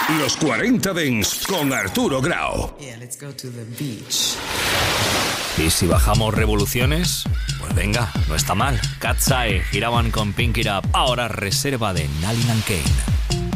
Los 40 Dents con Arturo Grau. Yeah, let's go to the beach. ¿Y si bajamos revoluciones? Pues venga, no está mal. Cat's Eye giraban con Pink It Up. Ahora reserva de Nalin and Kane.